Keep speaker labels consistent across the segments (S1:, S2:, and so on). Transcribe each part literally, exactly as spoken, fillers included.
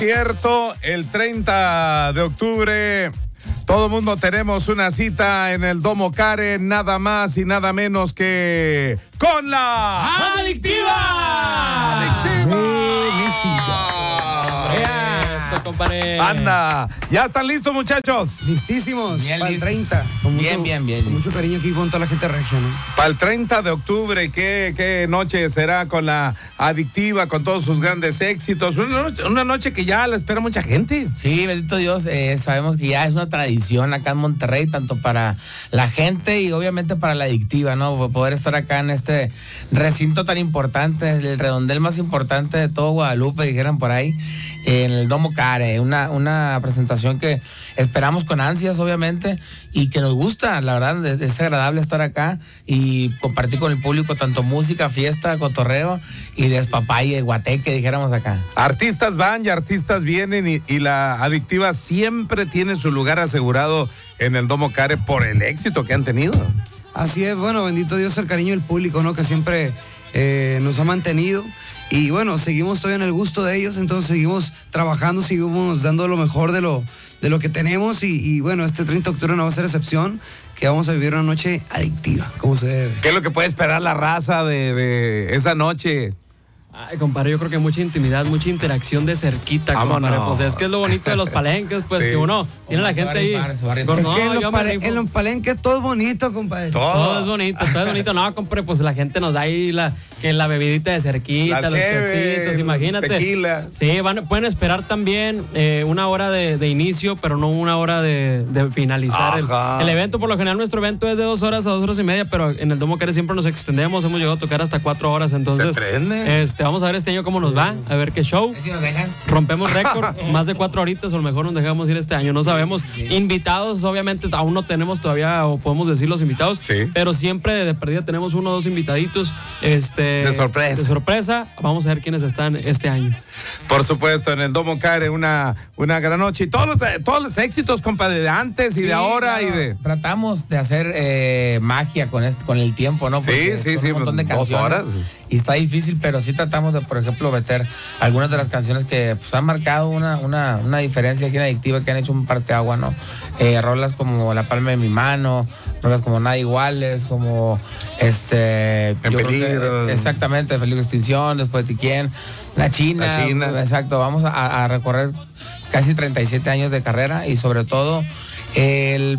S1: Cierto, el treinta de octubre, todo el mundo tenemos una cita en el Domo Care, nada más y nada menos que con la
S2: Adictiva.
S1: Adictiva.
S2: Eso, compadre.
S1: Anda, ¿ya están listos, muchachos?
S3: Listísimos,
S4: Bien
S3: para el
S4: listos.
S3: treinta. Con
S4: Bien,
S3: mucho,
S4: bien, bien,
S3: Con mucho cariño aquí con toda la gente regia, ¿no?
S1: Para el treinta de octubre, ¿qué, qué noche será con la Adictiva, con todos sus grandes éxitos? Una noche, una noche que ya la espera mucha gente.
S4: Sí, bendito Dios, eh, sabemos que ya es una tradición acá en Monterrey, tanto para la gente y obviamente para la Adictiva, ¿no? Poder estar acá en este recinto tan importante, el redondel más importante de todo Guadalupe, dijeran por ahí, en el Domo Care, una, una presentación que esperamos con ansias, obviamente, y que nos gusta, la verdad, es, es agradable estar acá y compartir con el público tanto música, fiesta, cotorreo y despapalle, guateque, dijéramos acá.
S1: Artistas van y artistas vienen y, y la Adictiva siempre tiene su lugar asegurado en el Domo Care por el éxito que han tenido.
S3: Así es, bueno, bendito Dios el cariño del público, ¿no? Que siempre eh, nos ha mantenido. Y bueno, seguimos todavía en el gusto de ellos, entonces seguimos trabajando, seguimos dando lo mejor de lo, de lo que tenemos. Y, y bueno, este treinta de octubre no va a ser excepción, que vamos a vivir una noche adictiva, como se debe.
S1: ¿Qué es lo que puede esperar la raza de, de esa noche?
S2: Ay, compadre, yo creo que mucha intimidad, mucha interacción de cerquita, compadre.
S1: Vámonos.
S2: Pues es que es lo bonito de los palenques, pues
S1: Sí.
S2: que uno tiene a la gente ahí.
S4: Se va a rifar, se va a
S2: Con-
S4: rifar.
S2: no,
S3: Es que en,
S2: yo
S3: los
S2: me
S3: pale-
S2: rifo.
S3: en los palenques todo es bonito, compadre.
S1: Todo.
S2: Todo es bonito, todo es bonito. No, compadre, pues la gente nos da ahí la, que la bebidita de cerquita,
S1: La
S2: los
S1: cheve,
S2: chocitos, imagínate.
S1: tequila.
S2: Sí, van, pueden esperar también eh, una hora de, de inicio, pero no una hora de, de finalizar el,
S1: Ajá.
S2: el evento. Por lo general, nuestro evento es de dos horas a dos horas y media, pero en el Domo Care siempre nos extendemos. Hemos llegado a tocar hasta cuatro horas. Entonces,
S1: Se prende.
S2: este, vamos a ver este año cómo nos va, a ver qué show.
S4: Si nos dejan.
S2: Rompemos récord, más de cuatro horitas, o a lo mejor nos dejamos ir este año, no sabemos. Invitados, obviamente, aún no tenemos todavía, o podemos decir los invitados,
S1: Sí.
S2: pero siempre de perdida tenemos uno o dos invitaditos. Este,
S1: De sorpresa.
S2: De sorpresa, vamos a ver quiénes están este año.
S1: Por supuesto, en el Domo Care, una, una gran noche. Y todos los, todos los éxitos, compadre, de antes y
S4: Sí,
S1: de ahora
S4: claro.
S1: y de...
S4: Tratamos de hacer eh, magia con este, con el tiempo, ¿no?
S1: Sí,
S4: Porque
S1: sí,
S4: son
S1: sí,
S4: un montón de
S1: dos
S4: canciones
S1: horas.
S4: y está difícil, pero sí tratamos de, por ejemplo, meter algunas de las canciones que pues, han marcado una, una, una diferencia aquí en Adictiva, que han hecho un parteagua, ¿no? Eh, rolas como La palma de mi mano, rolas como Nada iguales, como este...
S1: En
S4: yo creo que-
S1: peligro.
S4: exactamente, Peligro de Extinción, Después de ti quién, La China.
S1: La China.
S4: Exacto, vamos a, a recorrer casi treinta y siete años de carrera y sobre todo el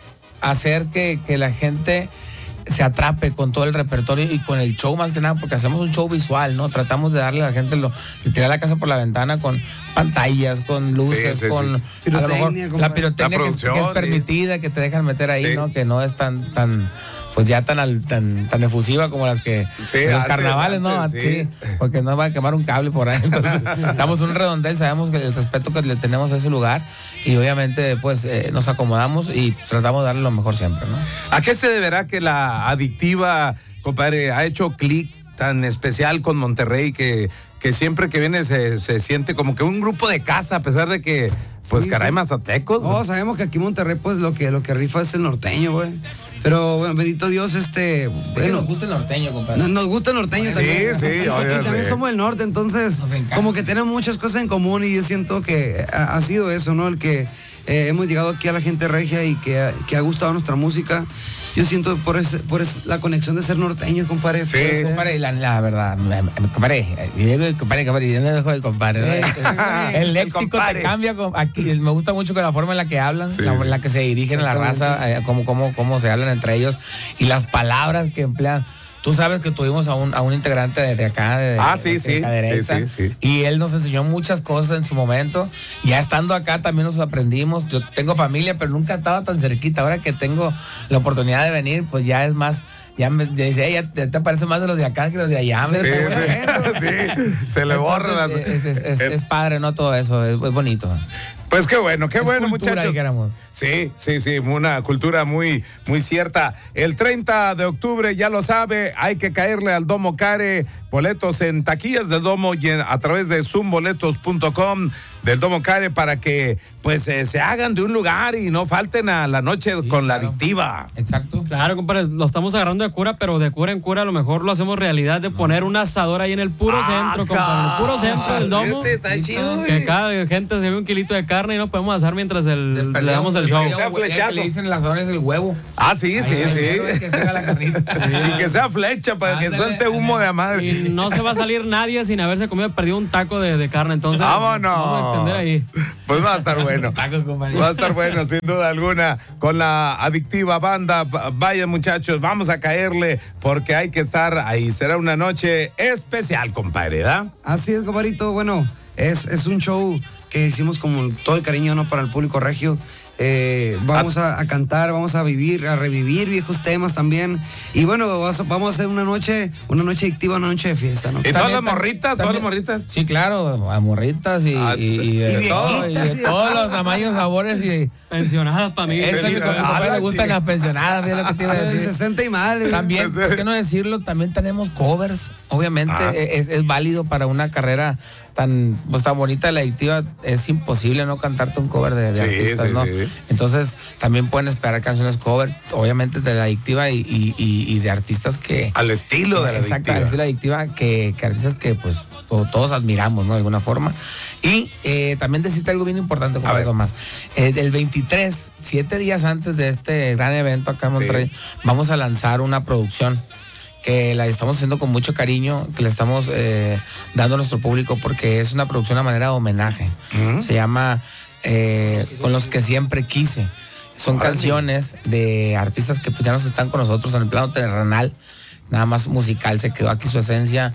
S4: hacer que, que la gente se atrape con todo el repertorio y con el show más que nada, porque hacemos un show visual, ¿no? Tratamos de darle a la gente lo, de tirar la casa por la ventana con pantallas, con luces,
S1: Sí, sí,
S4: con
S1: sí.
S4: a lo mejor
S3: Pirotecnia,
S4: la
S3: compadre.
S4: pirotecnia
S1: La
S4: que, es- que
S1: producción,
S4: es permitida, que te dejan meter ahí,
S1: Sí.
S4: ¿no? Que no es tan, tan, pues ya tan, al- tan, tan efusiva como las que
S1: Sí,
S4: de los
S1: antes,
S4: carnavales, ¿no?
S1: antes,
S4: sí.
S1: sí.
S4: Porque no va a quemar un cable por ahí. Entonces, estamos en un redondel, sabemos que el respeto que le tenemos a ese lugar y obviamente pues eh, nos acomodamos y tratamos de darle lo mejor siempre, ¿no?
S1: ¿A qué se deberá que la Adictiva, compadre, ha hecho clic tan especial con Monterrey que, que siempre que viene se, se siente como que un grupo de casa, a pesar de que, pues,
S3: Sí,
S1: caray,
S3: sí.
S1: mazatecos?
S3: No, sabemos que aquí en Monterrey, pues lo que, lo que rifa es el norteño, güey. Pero bueno, bendito Dios, este. Bueno,
S4: gusta el norteño, compadre.
S3: Nos, nos gusta el norteño
S1: Sí,
S3: también.
S1: sí,
S3: y, y
S1: obvio,
S3: también
S1: sí.
S3: somos del norte, entonces
S4: Nos encanta.
S3: como que tenemos muchas cosas en común y yo siento que ha, ha sido eso, ¿no? El que eh, hemos llegado aquí a la gente regia y que, ha- que ha gustado nuestra música. Yo siento por, ese, por ese- la conexión de ser norteño, compadre.
S1: Sí.
S3: puede ser.
S4: Compadre, la, la verdad, me- me- compadre, y digo el compadre, compadre, y yo no dejo el compadre. ¿no?
S3: Eh,
S4: El
S1: el
S4: léxico
S1: compadre.
S4: te cambia. con- Aquí, me gusta mucho que la forma en la que hablan,
S1: Sí.
S4: la, en la que se dirigen a la
S3: Exactamente.
S4: raza, eh, cómo, cómo, cómo se hablan entre ellos y las palabras que emplean. Tú sabes que tuvimos a un, a un integrante de, de acá, de,
S1: Ah, sí,
S4: de-
S1: sí,
S4: de Cadereyta,
S1: sí, sí, sí.
S4: y él nos enseñó muchas cosas en su momento. Ya estando acá también nos aprendimos. Yo tengo familia, pero nunca estaba tan cerquita. Ahora que tengo la oportunidad de venir, pues ya es más, ya me ya dice, "Ey, ya te, te parece más de los de acá que los de allá".
S1: Sí,
S4: me-
S1: sí, sí, se le borran las...
S4: Entonces, es, es- es-
S1: Eh,
S4: es padre, ¿no? Todo eso, es, es bonito.
S1: Pues qué bueno, qué
S4: Es
S1: bueno,
S4: cultura,
S1: muchachos.
S4: dijéramos.
S1: Sí, sí, sí, una cultura muy, muy cierta. El treinta de octubre, ya lo sabe, hay que caerle al Domo Care. Boletos en taquillas del Domo y en- a través de zoom boletos punto com. del Domo Care para que pues eh, se hagan de un lugar y no falten a la noche sí, con la
S4: claro.
S1: adictiva.
S4: Exacto.
S2: Claro, compadre, lo estamos agarrando de cura, pero de cura en cura a lo mejor lo hacemos realidad de poner un asador ahí en el puro
S1: ah,
S2: centro, compadre, en el puro centro del domo.
S1: Está chido,
S2: que cada gente se ve un kilito de carne y no podemos asar mientras el, le damos el show.
S1: Que sea flechazo.
S4: Que le dicen las asadores el huevo.
S1: Ah, sí,
S4: Ahí
S1: sí,
S4: el
S1: sí.
S4: huevo es que se haga la carnita.
S1: Y que sea flecha para
S4: Ándale,
S1: que suelte humo de a madre.
S2: Y no se va a salir nadie sin haberse comido, perdido un taco de, de carne, entonces
S1: ¡vámonos!
S2: Vamos a extender ahí.
S1: Pues va a estar bueno.
S4: Taco, compadre.
S1: Va a estar bueno, sin duda alguna, con la adictiva banda. Vayan, muchachos, vamos a caerle porque hay que estar ahí. Será una noche especial, compadre, ¿verdad?
S3: Así es, compadrito. Bueno, es, es un show que hicimos con todo el cariño, ¿no? Para el público regio. Eh, vamos a, a cantar, vamos a vivir, a revivir viejos temas también. Y bueno, vamos a hacer una noche, una noche adictiva, una noche de fiesta, ¿no?
S1: ¿Y todas las morritas? ¿Todas las morritas?
S4: Sí, claro, a morritas y,
S1: Ah,
S4: y, y de,
S3: y
S4: todo, y
S3: viejitas,
S4: de
S3: y-
S4: todos los tamaños, sabores y
S2: Pensionadas para mí.
S4: esto que a mi
S1: Ah,
S4: papá
S1: la
S4: le gustan
S1: chica.
S4: las pensionadas, mira lo que te iba a
S3: De
S4: decir.
S3: sesenta y mal. güey.
S4: También,
S1: Sí,
S4: ¿por
S1: sí.
S4: qué no decirlo? También tenemos covers. Obviamente
S1: Ah.
S4: es, es válido para una carrera tan, pues, tan bonita, la adictiva. Es imposible no cantarte un cover de, de
S1: Sí,
S4: artistas,
S1: sí,
S4: ¿no?
S1: sí.
S4: Entonces también pueden esperar canciones cover, obviamente de la adictiva y, y, y, y de artistas que...
S1: Al estilo de la
S4: Exacto, al
S1: adictiva.
S4: estilo de la adictiva, que, que artistas que pues to- todos admiramos, ¿no? De alguna forma. Y eh, también decirte algo bien importante,
S1: A
S4: como
S1: ver.
S4: algo más. Eh, el veintitrés, siete días antes de este gran evento acá en
S1: Sí.
S4: Monterrey, vamos a lanzar una producción que la estamos haciendo con mucho cariño, que le estamos eh, dando a nuestro público porque es una producción a manera de homenaje.
S1: Ujú.
S4: Se llama eh, Con los que siempre quise. Son
S1: Órale.
S4: canciones de artistas que pues, ya no están con nosotros en el plano terrenal, nada más musical, se quedó aquí su esencia,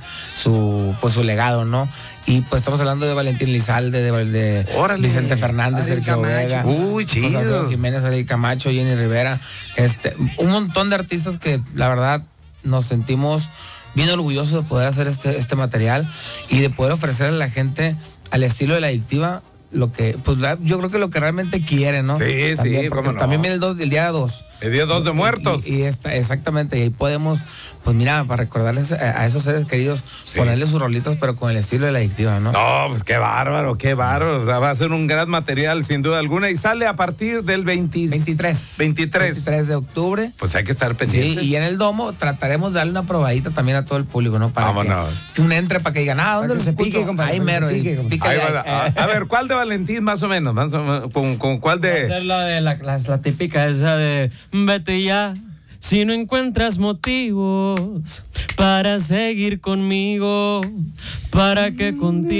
S4: su pues su legado, ¿no? Y pues estamos hablando de Valentín Lizalde, de, de
S1: Órale.
S4: Vicente Fernández,
S3: Ariel
S4: Sergio
S3: Camacho.
S4: Vega,
S1: Uy,
S4: José
S1: chido.
S4: Alfredo Jiménez, Ariel Camacho, Jenny Rivera, este, un montón de artistas que la verdad nos sentimos bien orgullosos de poder hacer este, este material y de poder ofrecerle a la gente al estilo de la adictiva lo que, pues la- yo creo que lo que realmente quieren, ¿no?
S1: Sí, sí,
S4: También, porque
S1: cómo no.
S4: también viene el, dos, el día dos.
S1: El día dos de muertos.
S4: Y, y esta, exactamente, y ahí podemos, pues mira, para recordarles a, a esos seres queridos,
S1: Sí.
S4: ponerles sus rolitas, pero con el estilo de la adictiva, ¿no?
S1: No, pues qué bárbaro, qué bárbaro. O sea, va a ser un gran material, sin duda alguna. Y sale a partir del veinte
S4: veintitrés.
S1: veintitrés.
S4: veintitrés de octubre.
S1: Pues hay que estar
S4: Sí,
S1: pendiente.
S4: y en el domo trataremos de darle una probadita también a todo el público, ¿no? Para
S1: Vámonos.
S4: que, que un entre para que digan, ah, ¿dónde
S3: Para
S4: lo
S3: que se
S4: escucho?
S3: pique, compadre,
S4: Ahí
S3: para que
S4: mero,
S3: se pique,
S4: y
S3: compadre.
S4: pícale
S1: Ahí va,
S4: ahí.
S1: a, a ver, ¿cuál de Valentín más o menos? Más o menos, ¿con, con cuál
S2: Va a
S1: de...?
S2: ser la de la, la, la típica esa de vete ya si no encuentras motivos para seguir conmigo, para que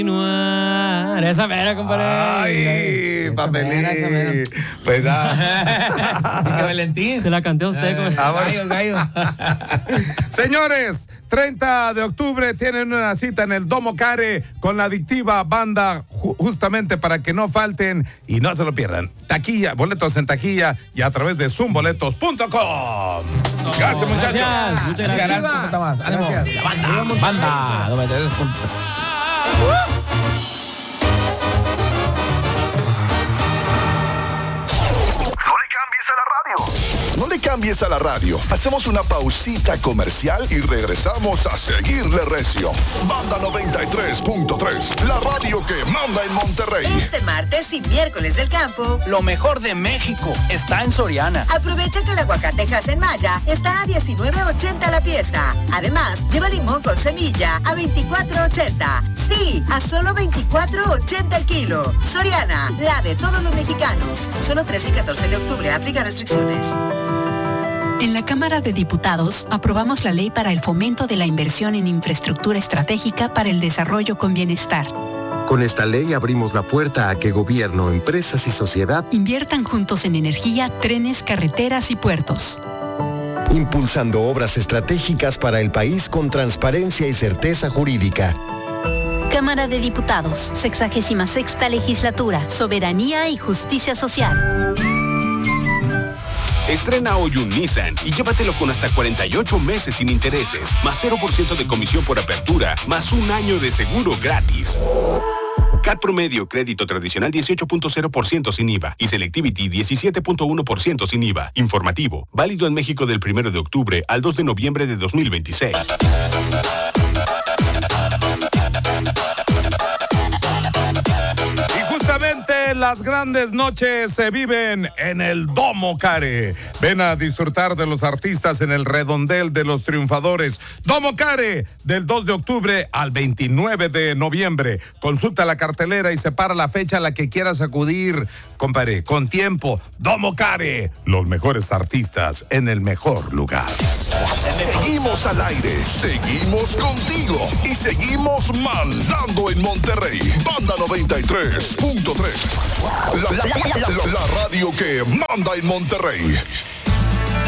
S2: continuar. Esa mera, compadre.
S1: Ay,
S4: Esa mera, esa mera.
S1: papelín. Pues ah.
S4: Y que Valentín.
S2: Se la canté a usted, compadre.
S1: Ah, bueno.
S4: Gallo, gallo.
S1: Señores, treinta de octubre tienen una cita en el Domo Care con la adictiva banda, ju- justamente para que no falten y no se lo pierdan. Taquilla, boletos en taquilla y a través de zoom boletos punto com. Gracias, muchachos.
S2: Gracias, muchas
S4: Muchas
S2: gracias.
S4: gracias, ¿cómo está más? Ánimo.
S3: Gracias.
S4: La banda, banda, noventa y tres punto tres.
S5: No le cambies a la radio. No le cambies a la radio. Hacemos una pausita comercial y regresamos a seguirle recio. Banda noventa y tres punto tres, la radio que manda en Monterrey.
S6: Este martes y miércoles del campo,
S7: Lo mejor de México está en Soriana.
S6: aprovecha que el aguacate en Maya está a diecinueve ochenta la pieza. Además, lleva limón con semilla a veinticuatro ochenta. Sí, a solo veinticuatro ochenta el kilo. Soriana, la de todos los mexicanos. Solo trece y catorce de octubre, aplica restricciones.
S8: En la Cámara de Diputados aprobamos la ley para el fomento de la inversión en infraestructura estratégica para el desarrollo con bienestar.
S9: Con esta ley abrimos la puerta a que gobierno, empresas y sociedad
S8: Inviertan juntos en energía, trenes, carreteras y puertos.
S9: impulsando obras estratégicas para el país con transparencia y certeza jurídica.
S10: Cámara de Diputados, sexagésima sexta legislatura, soberanía y justicia social.
S11: Estrena hoy un Nissan y llévatelo con hasta cuarenta y ocho meses sin intereses, más cero por ciento de comisión por apertura, más un año de seguro gratis. C A T promedio, crédito tradicional dieciocho punto cero por ciento sin I V A y Selectivity diecisiete punto uno por ciento sin I V A. Informativo, válido en México del primero de octubre al dos de noviembre de dos mil veintiséis.
S1: Y Solamente las grandes noches se viven en el Domo Care. Ven a disfrutar de los artistas en el redondel de los triunfadores. Domo Care, del dos de octubre al veintinueve de noviembre. Consulta la cartelera y separa la fecha a la que quieras acudir. Compadre, con tiempo. Domo Care, los mejores artistas en el mejor lugar.
S5: Seguimos al aire, seguimos contigo y seguimos mandando en Monterrey. Banda noventa y tres punto tres. La, la, la, la, la radio que manda en Monterrey.